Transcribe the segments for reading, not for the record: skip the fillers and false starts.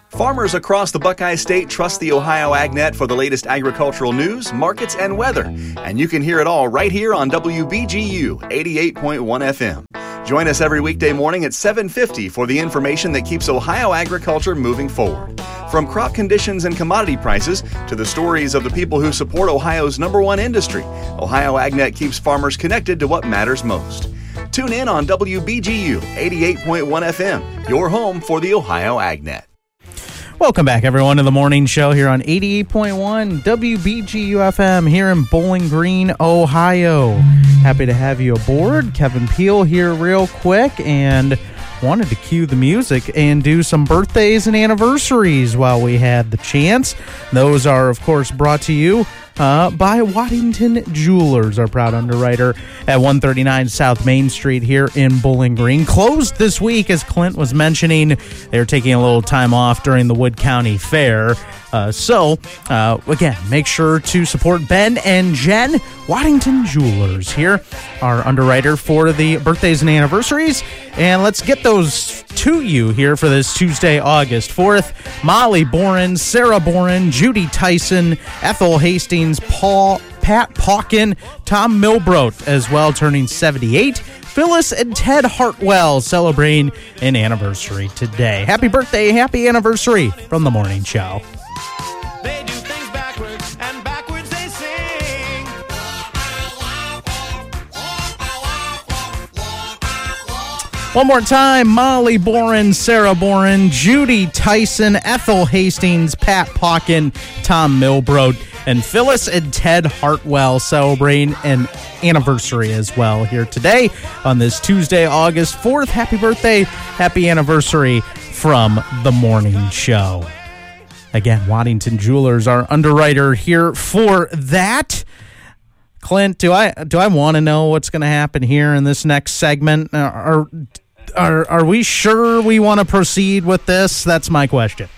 Farmers across the Buckeye State trust the Ohio AgNet for the latest agricultural news, markets, and weather. And you can hear it all right here on WBGU 88.1 FM. Join us every weekday morning at 7:50 for the information that keeps Ohio agriculture moving forward. From crop conditions and commodity prices to the stories of the people who support Ohio's #1 industry, Ohio AgNet keeps farmers connected to what matters most. Tune in on WBGU 88.1 FM, your home for the Ohio AgNet. Welcome back, everyone, to the morning show here on 88.1 WBGU-FM here in Bowling Green, Ohio. Happy to have you aboard. Kevin Peel here real quick, and wanted to cue the music and do some birthdays and anniversaries while we had the chance. Those are, of course, brought to you by Waddington Jewelers, our proud underwriter at 139 South Main Street here in Bowling Green. Closed this week, as Clint was mentioning. They're taking a little time off during the Wood County Fair. Again, make sure to support Ben and Jen. Waddington Jewelers here, our underwriter for the birthdays and anniversaries. And let's get those to you here for this Tuesday, August 4th. Molly Boren, Sarah Boren, Judy Tyson, Ethel Hastings, Pat Pauken, Tom Milbrodt as well, turning 78. Phyllis and Ted Hartwell celebrating an anniversary today. Happy birthday, happy anniversary from the morning show. They do things backwards, and backwards they sing. One more time, Molly Boren, Sarah Boren, Judy Tyson, Ethel Hastings, Pat Pauken, Tom Milbrodt, and Phyllis and Ted Hartwell celebrating an anniversary as well here today on this Tuesday, August 4th. Happy birthday, happy anniversary from the morning show. Again, Waddington Jewelers, our underwriter here for that. Clint, do I want to know what's going to happen here in this next segment? Are we sure we want to proceed with this? That's my question.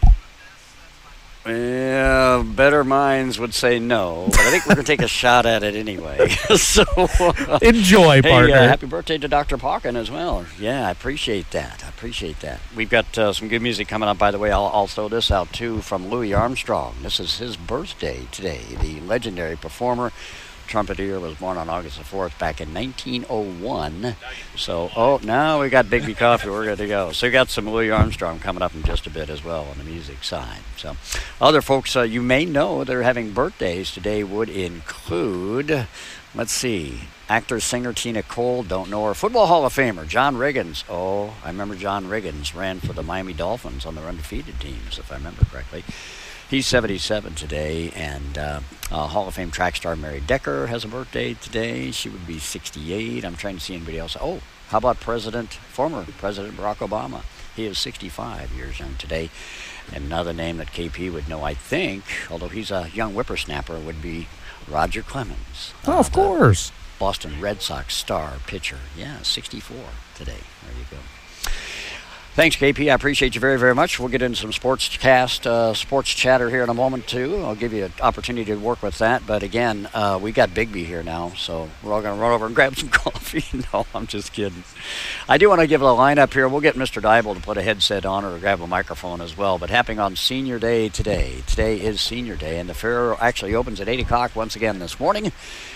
Yeah, better minds would say no, but I think we're going to take a shot at it anyway. So enjoy, partner. Hey, happy birthday to Dr. Pauken as well. Yeah, I appreciate that. We've got some good music coming up, by the way. I'll throw this out, too, from Louis Armstrong. This is his birthday today. The legendary performer, trumpeter, was born on August the 4th back in 1901. So, now we got Bigby Coffee. We're good to go. So we got some Louis Armstrong coming up in just a bit as well on the music side. So other folks you may know that are having birthdays today would include, let's see, actor, singer Tina Cole, don't know her. Football Hall of Famer John Riggins. Oh, I remember John Riggins ran for the Miami Dolphins on their undefeated teams, if I remember correctly. He's 77 today, and Hall of Fame track star Mary Decker has a birthday today. She would be 68. I'm trying to see anybody else. Oh, how about former President Barack Obama? He is 65 years young today. And another name that KP would know, I think, although he's a young whippersnapper, would be Roger Clemens. Oh, of course. Boston Red Sox star pitcher. Yeah, 64 today. There you go. Thanks, KP. I appreciate you very, very much. We'll get into some sports chatter here in a moment, too. I'll give you an opportunity to work with that. But, again, we got Bigby here now, so we're all going to run over and grab some coffee. No, I'm just kidding. I do want to give a lineup here. We'll get Mr. Dybel to put a headset on or grab a microphone as well. But happening on Senior Day today. Today is Senior Day, and the fair actually opens at 8 o'clock once again this morning.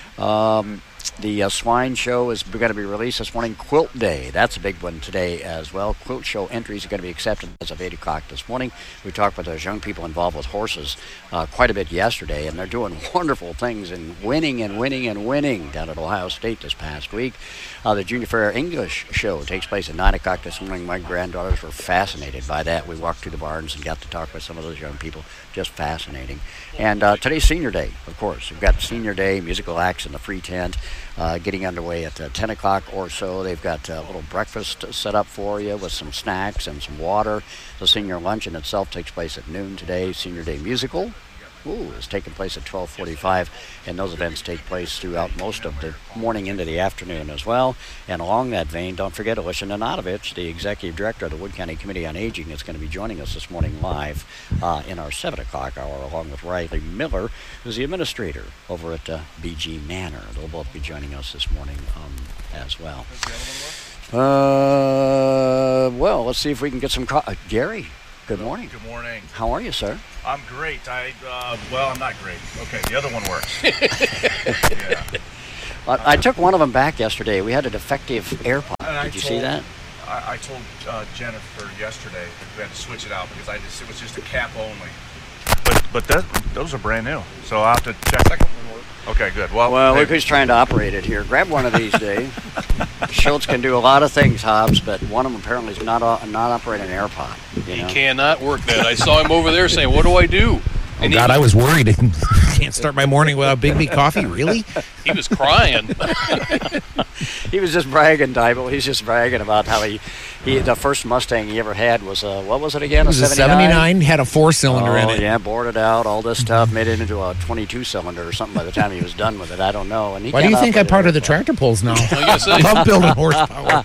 The swine show is going to be released this morning. Quilt Day, that's a big one today as well. Quilt show entries are going to be accepted as of 8 o'clock this morning. We talked with those young people involved with horses quite a bit yesterday, and they're doing wonderful things and winning down at Ohio State this past week. The Junior Fair English show takes place at 9 o'clock this morning. My granddaughters were fascinated by that. We walked through the barns and got to talk with some of those young people. Just fascinating. And today's Senior Day, of course. We've got Senior Day, musical acts in the free tent. Getting underway at 10 o'clock or so. They've got a little breakfast set up for you with some snacks and some water. The senior luncheon itself takes place at noon today. Senior Day musical is taking place at 12:45, and those events take place throughout most of the morning into the afternoon as well. And along that vein, don't forget Alicia Nanadovich, the executive director of the Wood County Committee on Aging, is going to be joining us this morning live in our 7 o'clock hour, along with Riley Miller, who's the administrator over at BG Manor. They'll both be joining us this morning as well. Well, let's see if we can get some Gary. Good morning. Good morning. How are you, sir? I'm great. Well, I'm not great. Okay, the other one works. Yeah. I took one of them back yesterday. We had a defective AirPod. Did you see that? I told Jennifer yesterday that we had to switch it out because it was just a cap only. But those are brand new, so I'll have to check. Second one worked. Okay, good. Well, Look who's trying to operate it here. Grab one of these, Dave. Schultz can do a lot of things, Hobbs, but one of them apparently is not operating an AirPod. He cannot work that. I saw him over there saying, "What do I do?" Oh, God, I was worried. I can't start my morning without Big Meat coffee. Really? He was crying. He was just bragging, Dybel. He's just bragging about how he the first Mustang he ever had was what was it again? It was a 79, had a 4-cylinder in it. Yeah, bored it out, all this stuff, made it into a 22-cylinder or something by the time he was done with it. I don't know. And why do you think I'm part of the tractor pulls now? I love building horsepower.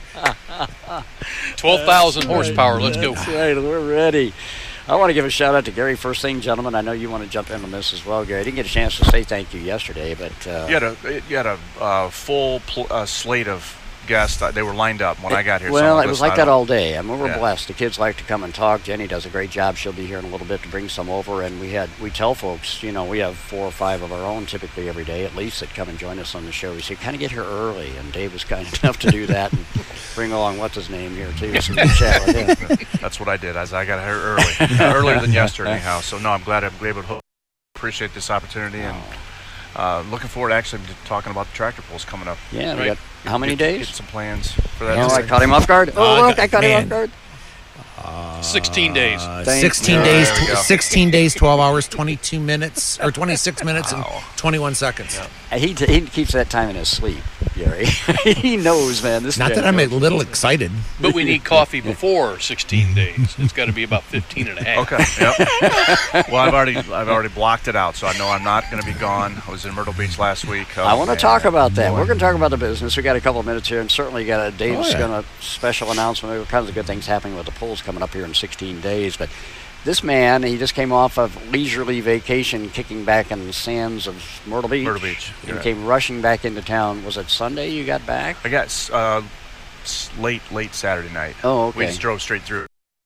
12,000 horsepower. Let's go. That's right. We're ready. I want to give a shout out to Gary first thing, gentlemen. I know you want to jump in on this as well, Gary. I didn't get a chance to say thank you yesterday, but you had a full slate of guests. They were lined up when I got here. Well, it was like that all day. I mean, we're blessed. The kids like to come and talk. Jenny does a great job. She'll be here in a little bit to bring some over. And we tell folks, we have 4 or 5 of our own typically every day at least that come and join us on the show. We say, kind of get here early. And Dave was kind enough to do that and bring along what's his name here too. So we can chat with him. That's what I did. I got here early, earlier than yesterday anyhow. So no, I'm glad I'm able to appreciate this opportunity and looking forward to actually talking about the tractor pulls coming up. Yeah, we got how many days? Get some plans for that. Oh, I caught him off guard. Oh, look, I caught him off guard. 16 days. 16 days, 12 hours, 22 minutes, or 26 minutes and 21 seconds. Yeah. He keeps that time in his sleep, Gary. He knows, man. Not that I'm a little excited. But we need coffee before 16 days. It's got to be about 15 and a half. Okay. Yep. Well, I've already blocked it out, so I know I'm not going to be gone. I was in Myrtle Beach last week. I want to talk about that. We're going to talk about the business. We got a couple of minutes here, and certainly got Dave's going to special announcement. There are kinds of good things happening with the polls coming up here in 16 days. But this man, he just came off of leisurely vacation, kicking back in the sands of Myrtle Beach. Myrtle Beach. And came rushing back into town. Was it Sunday you got back? I got late Saturday night. Oh, okay. We just drove straight through.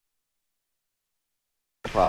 Shout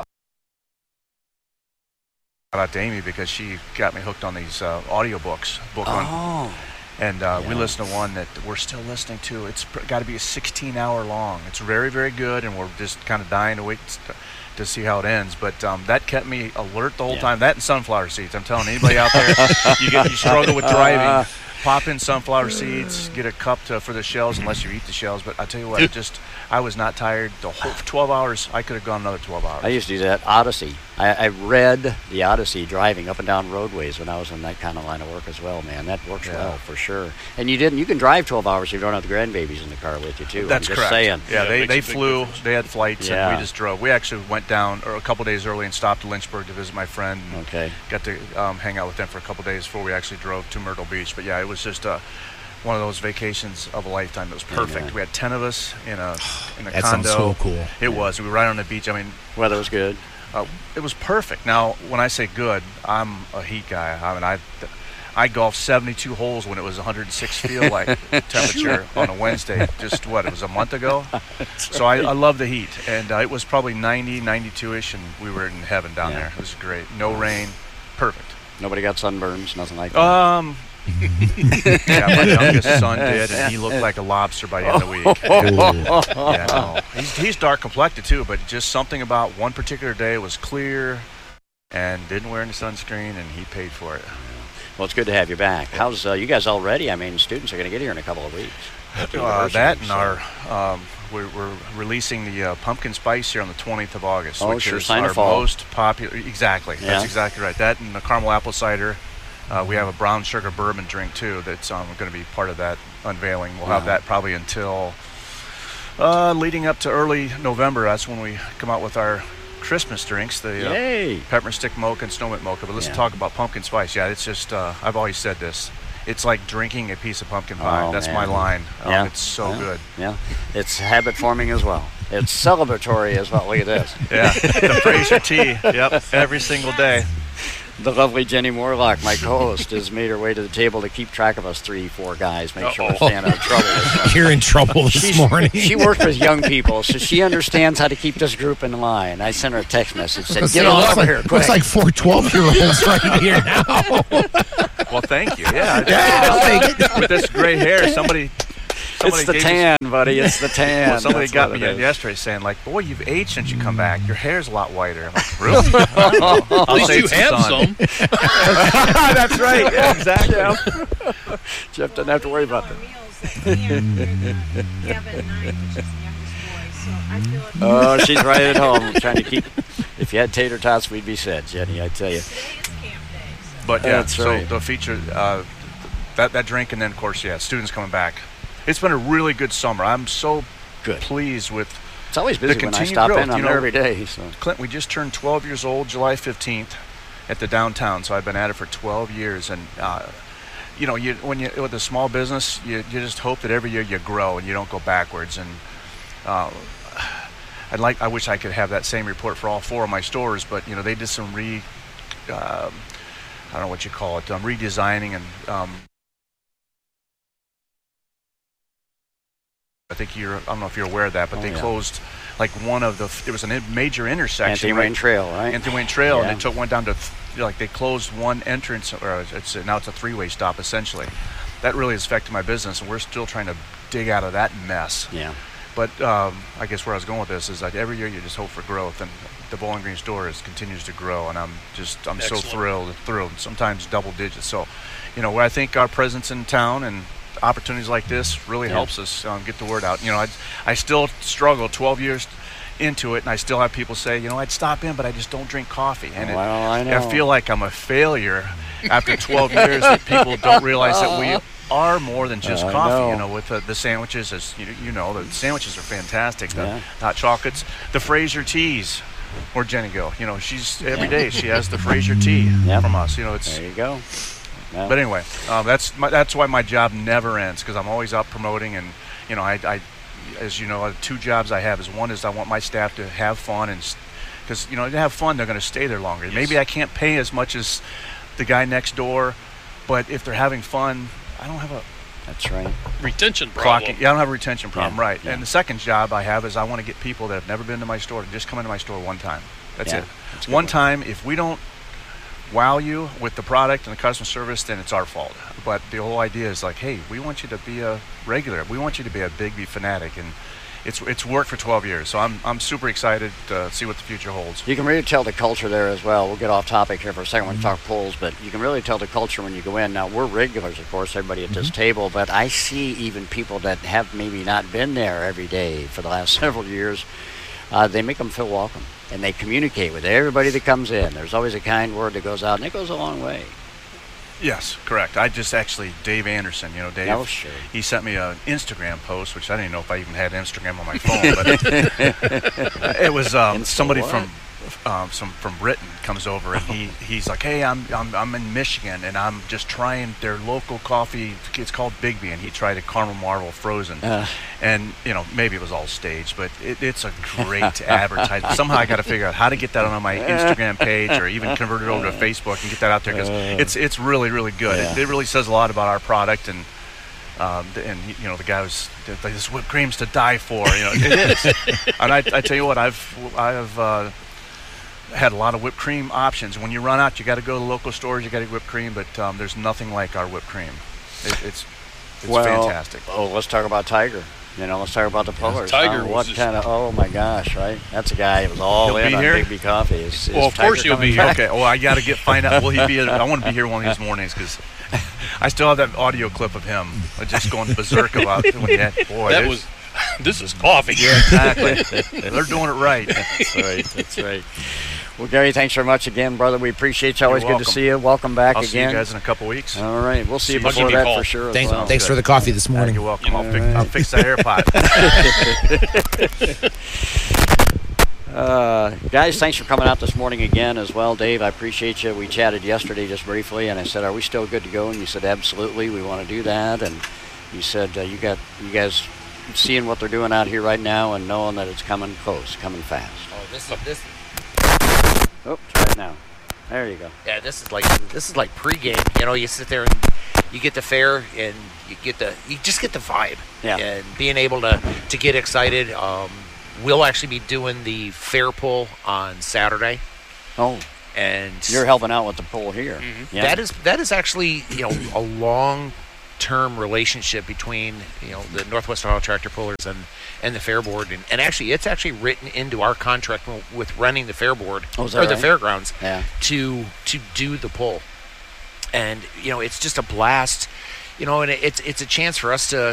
out to Amy because she got me hooked on these audiobooks. We listened to one that we're still listening to. It's got to be a 16-hour long. It's very, very good, and we're just kind of dying to wait to see how it ends. But that kept me alert the whole time. That and sunflower seeds. I'm telling anybody out there, you struggle with driving, pop in sunflower seeds, get a cup for the shells, unless you eat the shells. But I tell you what, I was not tired. The whole 12 hours, I could have gone another 12 hours. I used to do that. Odyssey. I read the Odyssey driving up and down roadways when I was in that kind of line of work as well, man. That works well for sure. And you can drive 12 hours if you don't have the grandbabies in the car with you too. That's correct. Saying. Yeah, they flew. They had flights, and we just drove. We actually went down a couple days early and stopped in Lynchburg to visit my friend. And got to hang out with them for a couple days before we actually drove to Myrtle Beach. But yeah, it was just one of those vacations of a lifetime. It was perfect. We had 10 of us in a that condo. Sounds so cool. It was. We were right on the beach. I mean, weather was good. It was perfect. Now, when I say good, I'm a heat guy. I mean, I golfed 72 holes when it was 106 feel like temperature on a Wednesday. Just it was a month ago. So I love the heat, and it was probably 90, 92ish, and we were in heaven down there. It was great. No rain, perfect. Nobody got sunburns, nothing like that. Yeah, my youngest son did, and he looked like a lobster by the end of the week. He's dark complected too, but just something about one particular day was clear and didn't wear any sunscreen, and he paid for it. Well, it's good to have you back. How's you guys all ready? I mean, students are going to get here in a couple of weeks. We're releasing the pumpkin spice here on the 20th of August, which is our most popular. Exactly, that's exactly right. That and the caramel apple cider. We have a brown sugar bourbon drink too that's going to be part of that unveiling. We'll have that probably until leading up to early November. That's when we come out with our Christmas drinks, the peppermint stick mocha and snowmint mocha. But let's talk about pumpkin spice. Yeah, it's just I've always said this. It's like drinking a piece of pumpkin pie. That's my line. It's so good. Yeah, it's habit forming as well. It's celebratory as well. Look at this. Yeah, the Fraser tea. Yep, every single day. The lovely Jenny Morlock, my co-host, has made her way to the table to keep track of us 3-4 guys, make sure we're staying out of trouble. You're in trouble this morning. She worked with young people, so she understands how to keep this group in line. I sent her a text message, said, "Get on over here, quick." Looks like 4 12-year-olds right here now. Well, thank you. Yeah, I'll take it. with this gray hair, somebody It's the gave tan, buddy. It's the tan. Well, somebody That's got what me it is. yesterday saying, like, boy, you've aged since you come back. Your hair's a lot whiter. I'm like, really? At least you have some. That's right. Yeah, exactly. Jeff doesn't have to worry about that. Oh, she's right at home trying to keep. If you had tater tots, we'd be set, Jenny, I tell you. But yeah, That's so right. the feature, that drink, and then of course, yeah, students coming back. It's been a really good summer. I'm so Good. pleased with It's always busy the when I continued stop growth. in. I'm there every day. So. Clint, we just turned 12 years old July 15th at the downtown, so I've been at it for 12 years. And when you with a small business, you just hope that every year you grow and you don't go backwards. And I wish I could have that same report for all 4 of my stores, but they did some I don't know what you call it, redesigning and. I don't know if you're aware of that, but they closed like it was a major intersection. Anthony Wayne Trail, right? Anthony Wayne Trail, Yeah. and they went down to, they closed one entrance, or now it's a 3-way stop essentially. That really has affected my business, and we're still trying to dig out of that mess. Yeah. But I guess where I was going with this is that every year you just hope for growth, and the Bowling Green store continues to grow, and I'm so Excellent. thrilled, sometimes double digits. So, where I think our presence in town and opportunities like this really helps us get the word out. I still struggle 12 years into it, and I still have people say, I'd stop in, but I just don't drink coffee. And I know. I feel like I'm a failure after 12 years that people don't realize that we are more than just coffee. know. With the sandwiches, as the sandwiches are fantastic. The Yeah. hot chocolates, the Fraser teas. Where'd Jenny go? She's every day she has the Fraser tea from us. It's. There you go. Yeah. But anyway, that's why my job never ends, because I'm always out promoting, and I as you know, 2 jobs I have is, one is I want my staff to have fun, and because to have fun, they're going to stay there longer. Yes. Maybe I can't pay as much as the guy next door, but if they're having fun, I don't have a That's right. Retention problem. clocking. Yeah, I don't have a retention problem, right? yeah. And the second job I have is I want to get people that have never been to my store to just come into my store one time. That's Yeah, it. that's a good One one. time. If we don't wow you with the product and the customer service, then it's our fault. But the whole idea is like, hey, we want you to be a regular. We want you to be a Bigby fanatic, and it's worked for 12 years. So I'm super excited to see what the future holds. You can really tell the culture there as well. We'll get off topic here for a second when we talk polls, but you can really tell the culture when you go in. Now, we're regulars, of course, everybody at this table, but I see even people that have maybe not been there every day for the last several years. They make them feel welcome, and they communicate with everybody that comes in. There's always a kind word that goes out, and it goes a long way. Yes, correct. I just actually, Dave Anderson, Dave, Oh, sure. he sent me an Instagram post, which I didn't know if I even had Instagram on my phone, but it was somebody what? from Britain comes over, and he's like, hey, I'm in Michigan, and I'm just trying their local coffee. It's called Bigby, and he tried a caramel marble frozen, and maybe it was all staged, but it's a great advertisement. Somehow I got to figure out how to get that on my Instagram page, or even convert it over to Facebook and get that out there, because it's really, really good. Yeah. It really says a lot about our product, and the guy was like, this whipped cream's to die for. It is. And I tell you what, I've had a lot of whipped cream options. When you run out, you got to go to the local stores. You got to get whipped cream, but there's nothing like our whipped cream. It's fantastic. Oh, let's talk about Tiger. Let's talk about the pullers. Tiger was what just- kind of? Oh my gosh, right? That's a guy who was all He'll in be on here? Bigby Coffee. Is Well, of Tiger course he'll coming be back? here. Okay, well, I got to find out. Will he be? I want to be here one of these mornings, because I still have that audio clip of him just going berserk about when he had. Boy, That there's- was. This is coffee. Yeah, exactly. They're doing it right. That's right. That's right. Well, Gary, thanks very much again, brother. We appreciate you. Always You're good to welcome. see you. Welcome back I'll again. see you guys in a couple weeks. All right. We'll see you See you. before I'll give you a that call. for sure. Thanks, as well. thanks for the coffee this morning. You're welcome. All I'll fix the hair pot. Guys, thanks for coming out this morning again as well. Dave, I appreciate you. We chatted yesterday just briefly, and I said, are we still good to go? And you said, absolutely, we want to do that. And you said, you guys seeing what they're doing out here right now and knowing that it's coming close, coming fast. Oh, this. Oh, try it now. There you go. Yeah, this is like pregame. You know, you sit there and you get the fair and you just get the vibe. Yeah. And being able to get excited. We'll actually be doing the fair pull on Saturday. Oh. And you're helping out with the pull here. Mm-hmm. Yeah. That is actually, you know, a long-term relationship between, you know, the Northwest Ohio Tractor Pullers and the Fair Board, and actually it's actually written into our contract with running the Fair Board the fairgrounds to do the pull. And you know, it's just a blast, you know, and it's a chance for us to